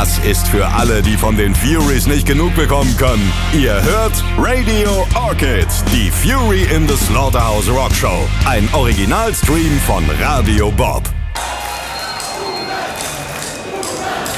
Das ist für alle, die von den Furies nicht genug bekommen können. Ihr hört Radio Orchid, die Fury in the Slaughterhouse Rock Show. Ein Originalstream von Radio Bob.